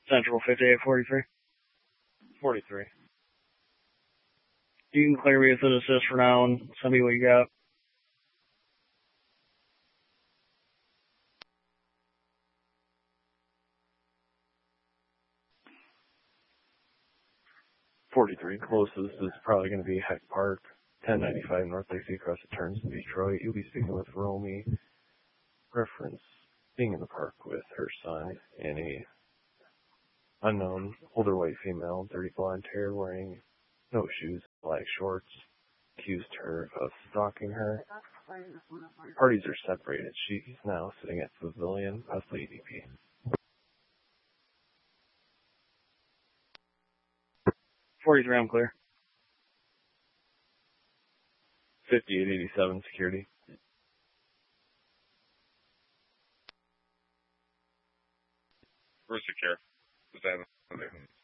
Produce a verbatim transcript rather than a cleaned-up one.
Central fifty-eight forty-three. forty-three. You can clear me with an assist for now and send me what you got. forty-three. Closest is probably going to be Heck Park, ten ninety-five North Lacey across the turns in Detroit. You'll be speaking with Romy. Reference being in the park with her son and a unknown older white female, dirty blonde hair, wearing no shoes, black shorts. Accused her of stalking her. Parties are separated. She's now sitting at Pavilion, possibly E D P. forty-three, I'm clear. fifty-eight eighty-seven security. We're secure. Is that